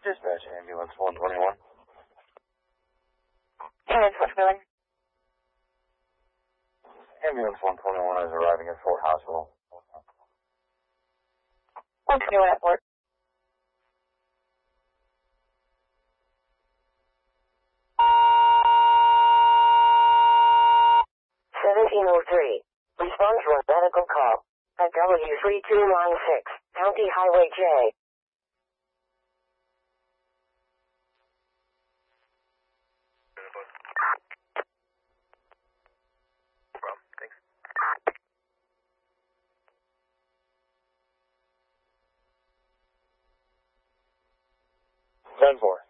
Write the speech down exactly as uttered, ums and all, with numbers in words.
Dispatch ambulance one twenty-one. Ambulance one twenty-one. Ambulance one twenty-one is arriving at Fort Hospital. one twenty-one at Fort. seventeen oh three. Respond to a medical call at W three two nine six, County Highway J. ten four.